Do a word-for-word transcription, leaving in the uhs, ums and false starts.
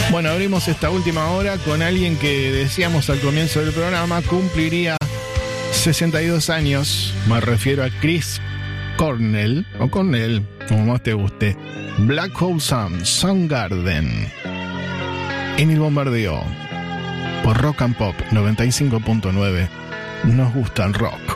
Bueno, abrimos esta última hora con alguien que decíamos al comienzo del programa cumpliría sesenta y dos años. Me refiero a Chris Cornell, o Cornell, como más te guste. Black Hole Sun, Soundgarden. En el bombardeo por Rock and Pop noventa y cinco punto nueve. Nos gusta el rock.